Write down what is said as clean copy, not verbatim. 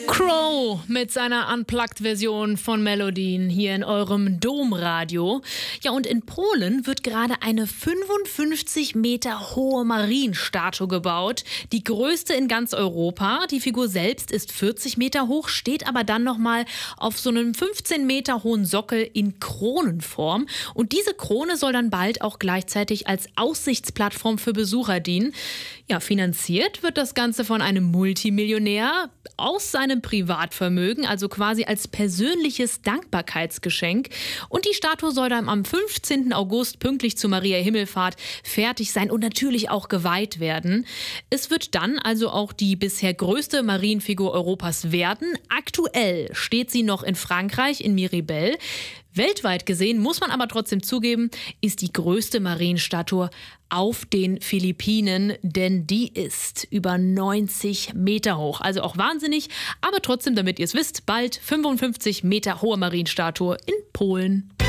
Crow mit seiner Unplugged-Version von Melodien hier in eurem Domradio. Ja, und in Polen wird gerade eine 55 Meter hohe Marienstatue gebaut. Die größte in ganz Europa. Die Figur selbst ist 40 Meter hoch, steht aber dann nochmal auf so einem 15 Meter hohen Sockel in Kronenform. Und diese Krone soll dann bald auch gleichzeitig als Aussichtsplattform für Besucher dienen. Ja, finanziert wird das Ganze von einem Multimillionär aus seinem Privatvermögen, also quasi als persönliches Dankbarkeitsgeschenk. Und die Statue soll dann am 15. August pünktlich zu Maria Himmelfahrt fertig sein und natürlich auch geweiht werden. Es wird dann also auch die bisher größte Marienfigur Europas werden. Aktuell steht sie noch in Frankreich, in Miribel. Weltweit gesehen, muss man aber trotzdem zugeben, ist die größte Marienstatue auf den Philippinen, denn die ist über 90 Meter hoch. Also auch wahnsinnig, aber trotzdem, damit ihr es wisst, bald 55 Meter hohe Marienstatue in Polen.